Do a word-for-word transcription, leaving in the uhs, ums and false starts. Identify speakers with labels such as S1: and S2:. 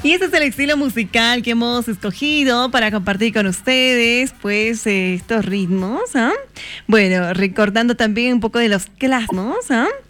S1: Y este es el estilo musical que hemos escogido para compartir con ustedes, pues, eh, estos ritmos, ¿ah? Bueno, recordando también un poco de los clásicos, ¿ah?